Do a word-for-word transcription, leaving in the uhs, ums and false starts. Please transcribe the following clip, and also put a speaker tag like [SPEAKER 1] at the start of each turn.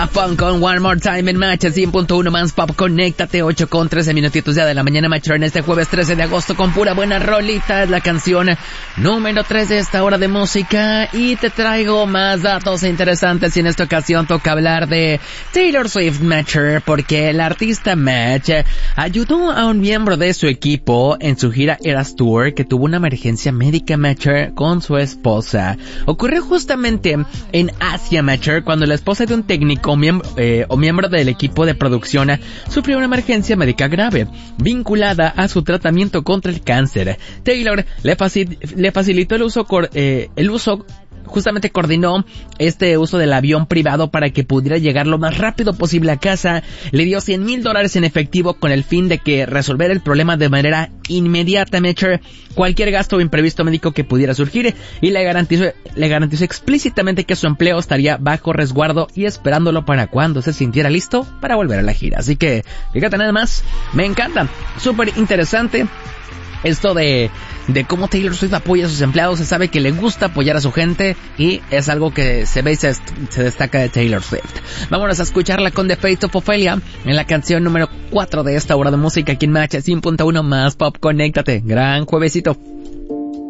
[SPEAKER 1] Fun con One More Time en Match cien punto uno más Pop. Conéctate, ocho con trece minutitos ya de la mañana, Match en este jueves trece de agosto con pura buena rolita. Es la canción número tres de esta hora de música y te traigo más datos interesantes, y en esta ocasión toca hablar de Taylor Swift, Matcher, porque el artista Match ayudó a un miembro de su equipo en su gira Eras Tour que tuvo una emergencia médica, Matcher, con su esposa. Ocurrió justamente en Asia, Matcher, cuando la esposa de un técnico o miembro, eh, o miembro del equipo de producción sufrió una emergencia médica grave vinculada a su tratamiento contra el cáncer. Taylor le, facil, le facilitó el uso, eh, el uso justamente coordinó este uso del avión privado para que pudiera llegar lo más rápido posible a casa. Le dio cien mil dólares en efectivo con el fin de que resolver el problema de manera inmediata, Matcher, cualquier gasto o imprevisto médico que pudiera surgir, y le garantizó, le garantizó explícitamente que su empleo estaría bajo resguardo y esperándolo para cuando se sintiera listo para volver a la gira. Así que, fíjate nada más, me encanta, súper interesante esto de, de cómo Taylor Swift apoya a sus empleados. Se sabe que le gusta apoyar a su gente y es algo que se ve y se, se destaca de Taylor Swift. Vámonos a escucharla con The Fate of Ophelia en la canción número cuatro de esta hora de música aquí en Match cien punto uno más Pop. Conéctate, gran juevesito.